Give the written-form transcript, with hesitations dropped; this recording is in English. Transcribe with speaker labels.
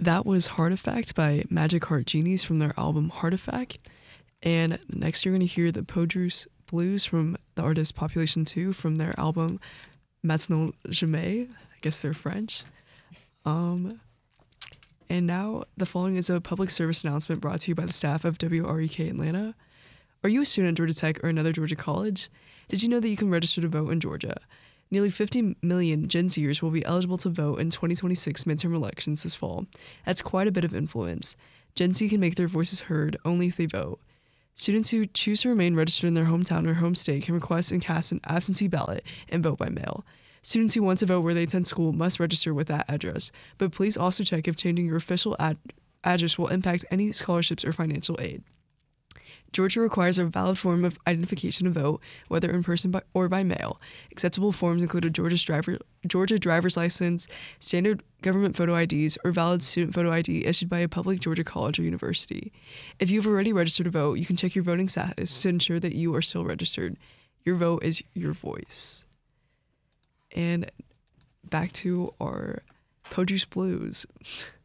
Speaker 1: That was Heart Effect by Magic Heart Genies from their album Heart Effect. And next you're going to hear the Podrus Blues from the artist Population 2 from their album Maintenant Jamais. I guess they're French. And now the following is a public service announcement brought to you by the staff of WREK Atlanta. Are you a student at Georgia Tech or another Georgia college? Did you know that you can register to vote in Georgia? Nearly 50 million Gen Zers will be eligible to vote in 2026 midterm elections this fall. That's quite a bit of influence. Gen Z can make their voices heard only if they vote. Students who choose to remain registered in their hometown or home state can request and cast an absentee ballot and vote by mail. Students who want to vote where they attend school must register with that address, but please also check if changing your official address will impact any scholarships or financial aid. Georgia requires a valid form of identification to vote, whether in person or by mail. Acceptable forms include a Georgia driver's license, standard government photo IDs, or valid student photo ID issued by a public Georgia college or university. If you've already registered to vote, you can check your voting status to ensure that you are still registered. Your vote is your voice. And back to our Podrus Blues.